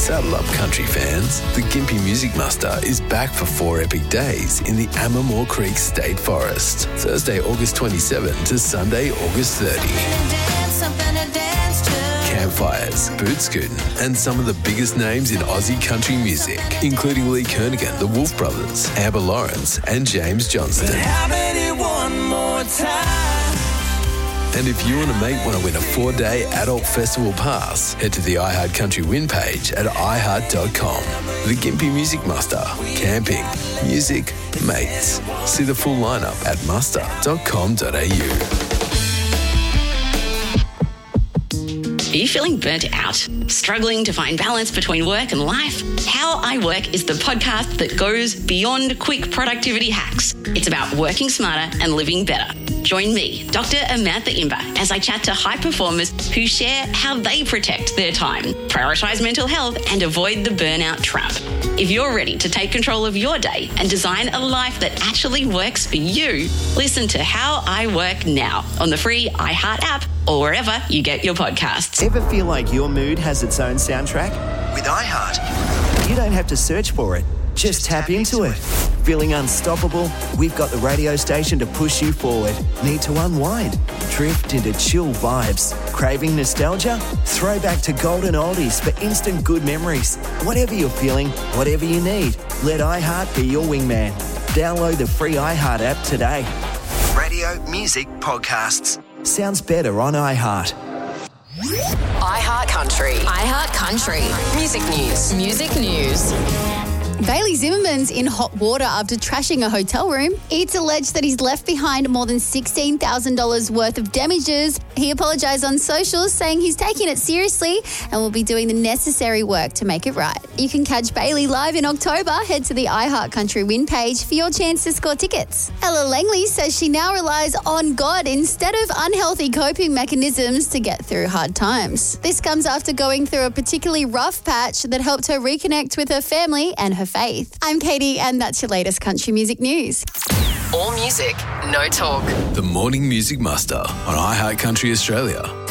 Saddle up, country fans. The Gympie Music Muster is back for 4 epic days in the Ammermore Creek State Forest. Thursday, August 27 to Sunday, August 30. Campfires, boot scooting, and some of the biggest names in Aussie country music, including Lee Kernaghan, the Wolf Brothers, Amber Lawrence, and James Johnston. And if you and a mate want to win a 4-day adult festival pass, head to the iHeart Country Win page at iHeart.com. The Gympie Music Muster. Camping, music, mates. See the full lineup at muster.com.au. Are you feeling burnt out? Struggling to find balance between work and life? How I Work is the podcast that goes beyond quick productivity hacks. It's about working smarter and living better. Join me, Dr. Amantha Imber, as I chat to high performers who share how they protect their time, prioritise mental health, and avoid the burnout trap. If you're ready to take control of your day and design a life that actually works for you, listen to How I Work now on the free iHeart app or wherever you get your podcasts. Ever feel like your mood has its own soundtrack? With iHeart, you don't have to search for it. Just tap into it. Feeling unstoppable? We've got the radio station to push you forward. Need to unwind? Drift into chill vibes. Craving nostalgia? Throw back to golden oldies for instant good memories. Whatever you're feeling, whatever you need, let iHeart be your wingman. Download the free iHeart app today. Radio, music, podcasts. Sounds better on iHeart. iHeart Country. iHeart Country. Music news. Music news. Bailey Zimmerman's in hot water after trashing a hotel room. It's alleged that he's left behind more than $16,000 worth of damages. He apologised on socials, saying he's taking it seriously and will be doing the necessary work to make it right. You can catch Bailey live in October. Head to the iHeart Country Win page for your chance to score tickets. Ella Langley says she now relies on God instead of unhealthy coping mechanisms to get through hard times. This comes after going through a particularly rough patch that helped her reconnect with her family and her faith. I'm Katie, and that's your latest country music news. All music, no talk. The Morning Music Muster on iHeart Country Australia.